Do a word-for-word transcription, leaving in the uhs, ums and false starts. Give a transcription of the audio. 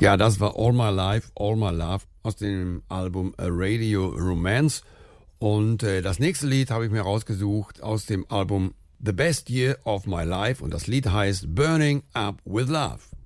Ja, das war All My Life, All My Love aus dem Album A Radio Romance. Und äh, das nächste Lied habe ich mir rausgesucht aus dem Album The Best Year of My Life. Und das Lied heißt Burning Up with Love.